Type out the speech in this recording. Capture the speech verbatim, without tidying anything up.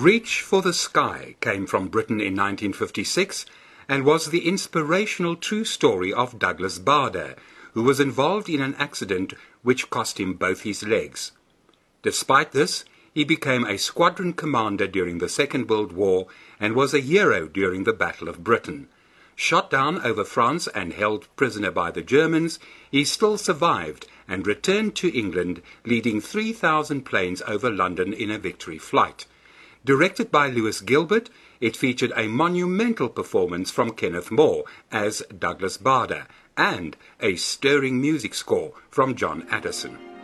Reach for the Sky came from Britain in nineteen fifty-six and was the inspirational true story of Douglas Bader, who was involved in an accident which cost him both his legs. Despite this, he became a squadron commander during the Second World War and was a hero during the Battle of Britain. Shot down over France and held prisoner by the Germans, he still survived and returned to England, leading three thousand planes over London in a victory flight. Directed by Lewis Gilbert, it featured a monumental performance from Kenneth More as Douglas Bader and a stirring music score from John Addison.